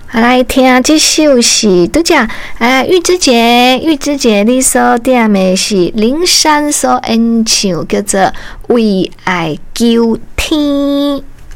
来听这首是拄只玉芝姐你所点的是林珊所演唱，叫做《为爱求天》。